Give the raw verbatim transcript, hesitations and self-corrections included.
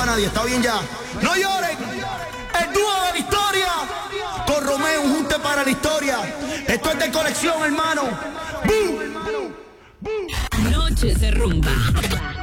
a nadie, está bien ya. No lloren, el dúo de la historia, con Romeo, un junte para la historia. Esto es de colección, hermano. ¡Bum! Noches de rumba.